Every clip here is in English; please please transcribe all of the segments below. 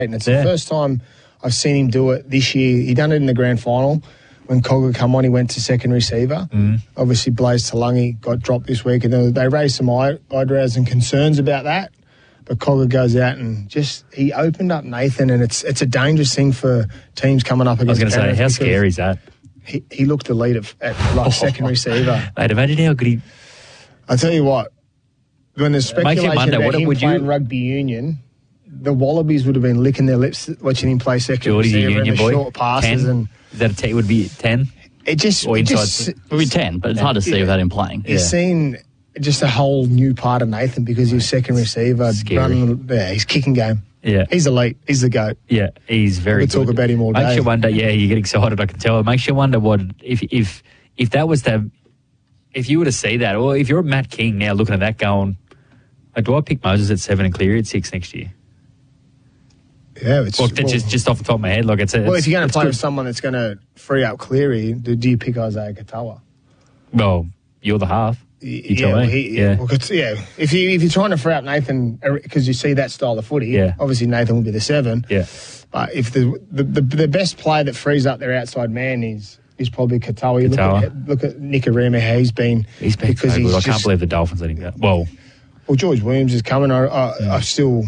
And it's the first time I've seen him do it this year. He done it in the grand final. When Cogger come on, he went to second receiver. Obviously, Blaze Talungi got dropped this week, and they raised some eyebrows and concerns about that. But Cogger goes out and he opened up Nathan, and it's a dangerous thing for teams coming up against. I was going to say, how scary is that? He looked elite at second receiver. Mate, imagine how good he... I tell you what, when there's speculation about him playing rugby union, the Wallabies would have been licking their lips watching him play second receiver and the short passes. 10? And is that it would be 10? It would be 10, but it's hard to see without him playing. You've seen just a whole new part of Nathan because he's second receiver. He's kicking game. Yeah. He's elite. He's the GOAT. Yeah, he's very good. We talk about him all day. Makes you wonder, you get excited, I can tell. It makes you wonder what, if that was if you were to see that, or if you're Matt King now looking at that going, do I pick Moses at 7 and Cleary at 6 next year? Yeah, just off the top of my head, if you're going to play with someone that's going to free up Cleary, do you pick Isaiah Katoa? Well, you're the half. You tell me. If you're trying to free up Nathan because you see that style of footy, obviously Nathan will be the 7. Yeah. But if the best player that frees up their outside man is probably Katoa. Look at Nikorima, how he's been because so good. I can't believe the Dolphins let him go. Well, George Williams is coming. I still.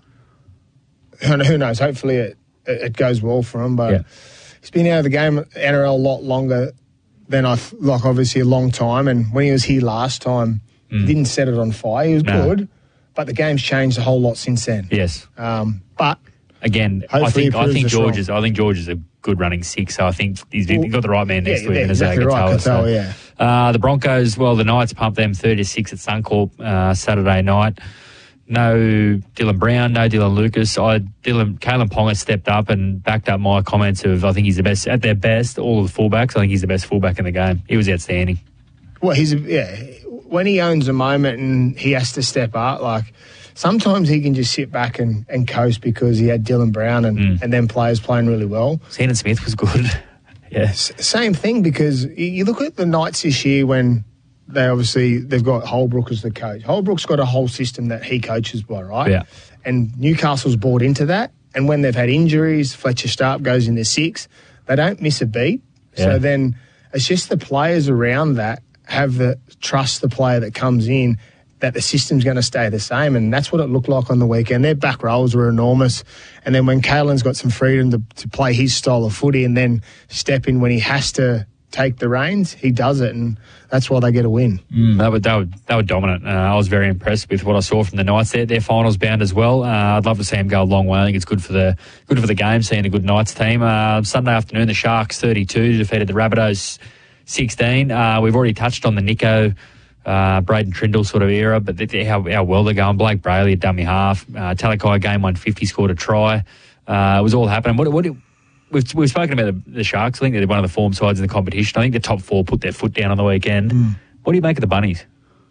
Who knows? Hopefully it goes well for him. But he's been out of the game NRL a lot longer than obviously a long time. And when he was here last time, he didn't set it on fire. He was good, but the game's changed a whole lot since then. Yes. But again, I think George is a good running 6. So I think he's got the right man next to him. Exactly right, the Broncos. Well, the Knights pumped them 30-6 at Suncorp Saturday night. No Dylan Brown, no Dylan Lucas. Kalen Ponga stepped up and backed up my comments of I think he's the best at their best. All of the fullbacks, I think he's the best fullback in the game. He was outstanding. Well, when he owns a moment and he has to step up, sometimes he can just sit back and coast because he had Dylan Brown and then players playing really well. Sandon Smith was good. Same thing because you look at the Knights this year when they've got Holbrook as the coach. Holbrook's got a whole system that he coaches by, right? Yeah. And Newcastle's bought into that. And when they've had injuries, Fletcher Starp goes into 6. They don't miss a beat. Yeah. So then it's just the players around that trust the player that comes in that the system's going to stay the same. And that's what it looked like on the weekend. Their back rolls were enormous. And then when Kalen's got some freedom to play his style of footy and then step in when he has to take the reins, he does it, and that's why they get a win. They were dominant. I was very impressed with what I saw from the Knights. They're finals bound as well. I'd love to see them go a long way. I think it's good for the game, seeing a good Knights team. Sunday afternoon, the Sharks 32 defeated the Rabbitohs 16. We've already touched on the Nico, Braden Trindle sort of era, but how well they're going. Blake Brayley, a dummy half. Talakai game 150, scored a try. It was all happening. We've spoken about the Sharks. I think they're one of the form sides in the competition. I think the top 4 put their foot down on the weekend. What do you make of the Bunnies?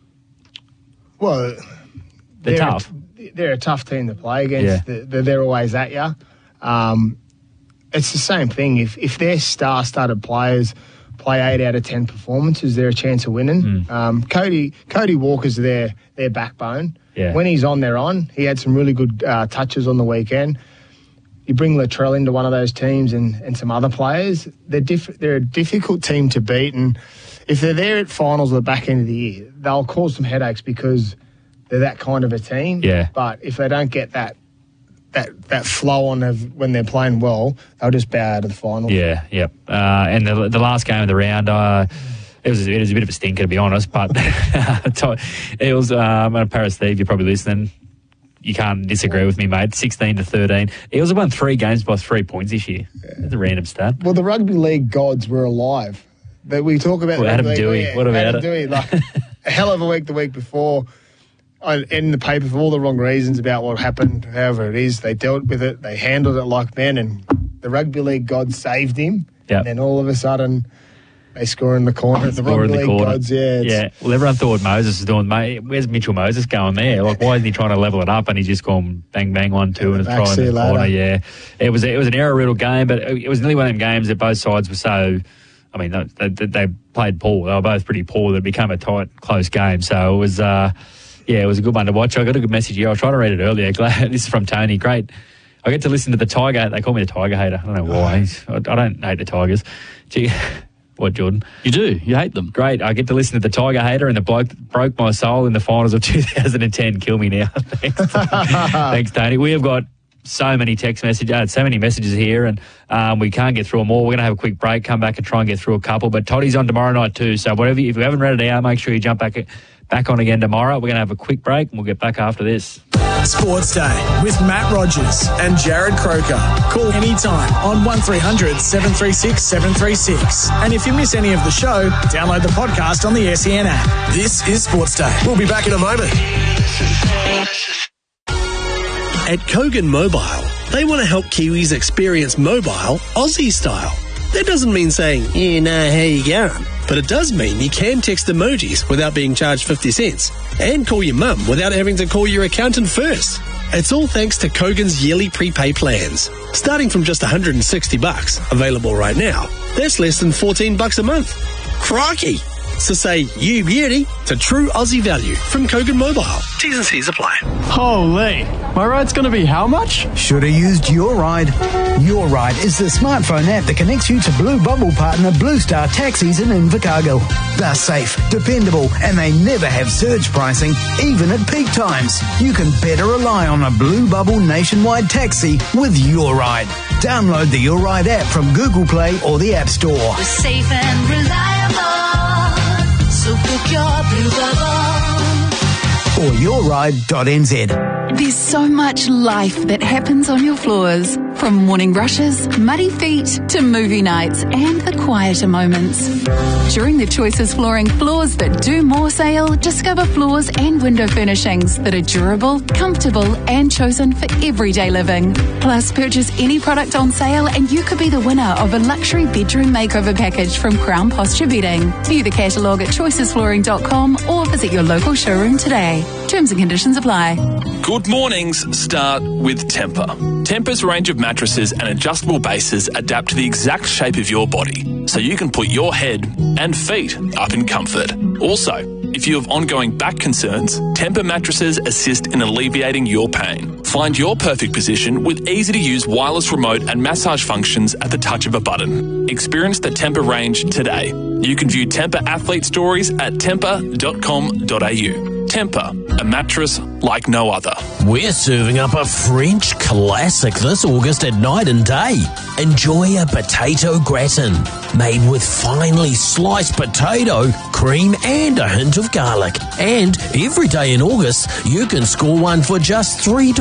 Well, they're tough. They're a tough team to play against. Yeah. They're always at you. It's the same thing. If their star-studded players play 8 out of 10 performances, they're a chance of winning. Cody Walker's their backbone. Yeah. When he's on, they're on. He had some really good touches on the weekend. You bring Latrell into one of those teams and some other players, they're a difficult team to beat. And if they're there at finals at the back end of the year, they'll cause some headaches because they're that kind of a team. Yeah. But if they don't get that flow on when they're playing well, they'll just bow out of the final. Yeah, yep. And the last game of the round, it was a bit of a stinker, to be honest. But it was, Paris Steve, you're probably listening. You can't disagree with me, mate. 16-13. Eels have won 3 games by 3 points this year. That's a random stat. Well, the rugby league gods were alive. That we talk about. Adam Dewey. What about Adam Dewey? A hell of a week the week before. In the paper for all the wrong reasons about what happened. However it is, they dealt with it. They handled it like men, and the rugby league gods saved him. Yep. And then all of a sudden, they score in the corner. The rugby league gods, yeah. Well, everyone thought Moses was doing, mate, where's Mitchell Moses going there? Why isn't he trying to level it up? And he's just gone bang, bang, 1-2 and a try in the corner. Yeah. It was an error-riddled game, but it was nearly one of them games that both sides were so, they played poor. They were both pretty poor. It became a tight, close game. So it was, it was a good one to watch. I got a good message here. I was trying to read it earlier. This is from Tony. Great I get to listen to the Tiger. They call me the Tiger hater. I don't know why. I don't hate the Tigers. Gee, what, Jordan? You do. You hate them. Great. I get to listen to the Tiger hater and the bloke broke my soul in the finals of 2010. Kill me now. Thanks. Thanks, Tony. We have got so many text messages, so many messages here, and we can't get through them all. We're going to have a quick break, come back and try and get through a couple. But Toddy's on tomorrow night too, so if you haven't read it out, make sure you jump back on again tomorrow. We're going to have a quick break, and we'll get back after this. Sports Day with Matt Rogers and Jared Croker. Call anytime on 1300 736 736. And if you miss any of the show, download the podcast on the SEN app. This is Sports Day. We'll be back in a moment. At Kogan Mobile, they want to help Kiwis experience mobile Aussie style. That doesn't mean saying, how you going? But it does mean you can text emojis without being charged 50 cents and call your mum without having to call your accountant first. It's all thanks to Kogan's yearly prepay plans. Starting from just $160, available right now, that's less than $14 a month. Crikey! So say you beauty to true Aussie value from Kogan Mobile. T's and C's apply. Holy, my ride's going to be how much? Should have used Your Ride. Your Ride is the smartphone app that connects you to Blue Bubble partner Blue Star Taxis in Invercargill. They're safe, dependable, and they never have surge pricing, even at peak times. You can better rely on a Blue Bubble nationwide taxi with Your Ride. Download the Your Ride app from Google Play or the App Store. We're safe and reliable. So book your Blue Bubble. Or yourride.nz. There's so much life that happens on your floors. From morning rushes, muddy feet, to movie nights and the quieter moments. During the Choices Flooring Floors That Do More sale, discover floors and window furnishings that are durable, comfortable and chosen for everyday living. Plus, purchase any product on sale and you could be the winner of a luxury bedroom makeover package from Crown Posture Bedding. View the catalogue at choicesflooring.com or visit your local showroom today. Terms and conditions apply. Good mornings start with Tempur. Tempur's range of mattresses and adjustable bases adapt to the exact shape of your body, so you can put your head and feet up in comfort. Also, if you have ongoing back concerns, Tempur mattresses assist in alleviating your pain. Find your perfect position with easy-to-use wireless remote and massage functions at the touch of a button. Experience the Tempur range today. You can view Tempur athlete stories at tempur.com.au. Tempur, a mattress like no other. We're serving up a French classic this August at Night and Day. Enjoy a potato gratin made with finely sliced potato, cream and a hint of garlic. And every day in August, you can score one for just $3.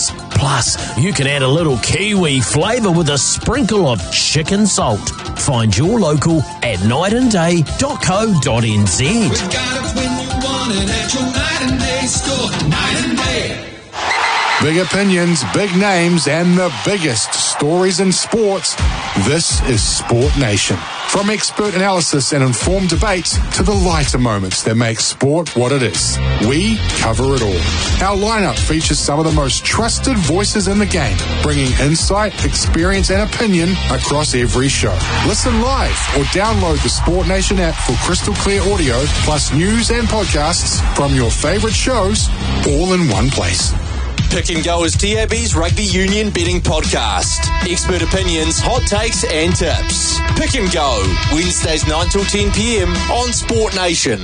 Plus, you can add a little Kiwi flavour with a sprinkle of chicken salt. Find your local at nightandday.co.nz. We've got it when you want it at your Night and Day store. Night and Day. Big opinions, big names, and the biggest stories in sports. This is Sport Nation. From expert analysis and informed debates to the lighter moments that make sport what it is, we cover it all. Our lineup features some of the most trusted voices in the game, bringing insight, experience, and opinion across every show. Listen live or download the Sport Nation app for crystal clear audio, plus news and podcasts from your favorite shows, all in one place. Pick and Go is TAB's rugby union betting podcast. Expert opinions, hot takes and tips. Pick and Go, Wednesdays 9 till 10 p.m. on Sport Nation.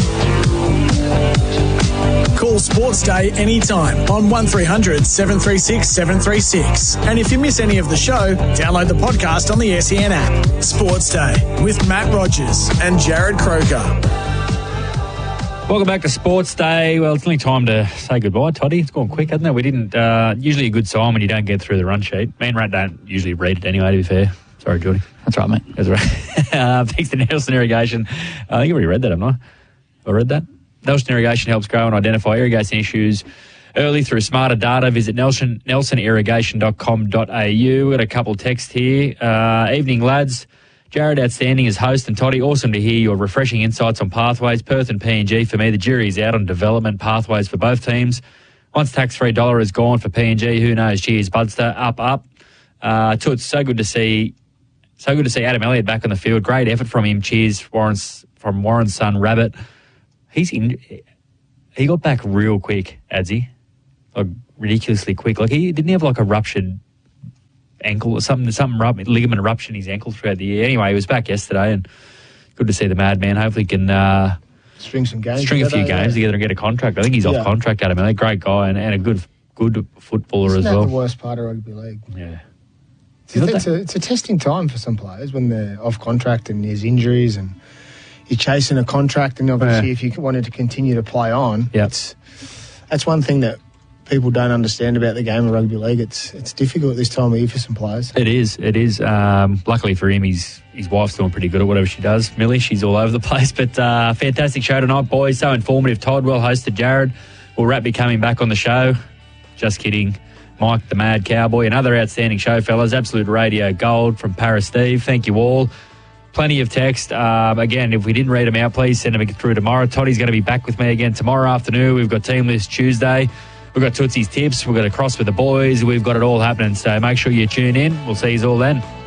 Call Sports Day anytime on 1300 736 736. And if you miss any of the show, download the podcast on the SEN app. Sports Day with Matt Rogers and Jared Croker. Welcome back to Sports Day. Well, it's only time to say goodbye, Toddy. It's gone quick, hasn't it? We didn't, usually a good sign when you don't get through the run sheet. Me and Rat don't usually read it anyway, to be fair. Sorry, Geordie. That's right, mate. That's right. Thanks to Nelson Irrigation. I think I already read that, haven't I? I read that. Nelson Irrigation helps grow and identify irrigation issues early through smarter data. Visit nelsonirrigation.com.au. We've got a couple of texts here. Evening, lads. Jared, outstanding as host, and Toddy, awesome to hear your refreshing insights on pathways. Perth and PNG, for me, the jury's out on development pathways for both teams. Once tax-free dollar is gone for PNG, who knows? Cheers, Budster. Up. Toots, so good to see Adam Elliott back on the field. Great effort from him. Cheers, Warren's son, Rabbit. He got back real quick, Adsy. Like, ridiculously quick. Like, he didn't have like a ruptured ankle or something ligament rupture in his ankle throughout the year. Anyway, he was back yesterday, and good to see the madman. Hopefully he can string a few games together and get a contract. I think he's off contract out of me. Great guy and a good footballer as well. Isn't that the worst part of rugby league? Yeah. It's a testing time for some players when they're off contract and there's injuries and you're chasing a contract, and obviously if you wanted to continue to play on, that's one thing that people don't understand about the game of rugby league. It's difficult this time of year for some players. It is. Luckily for him, his wife's doing pretty good at whatever she does. Millie, she's all over the place. But fantastic show tonight, boys. So informative. Todd well hosted. Jared will be coming back on the show. Just kidding. Mike the Mad Cowboy. Another outstanding show, fellas. Absolute radio gold from Paris Steve. Thank you all. Plenty of text. Again, if we didn't read them out, please send them through tomorrow. Toddy's going to be back with me again tomorrow afternoon. We've got Team List Tuesday. We've got Tootsie's Tips. We've got a cross with the boys. We've got it all happening. So make sure you tune in. We'll see you all then.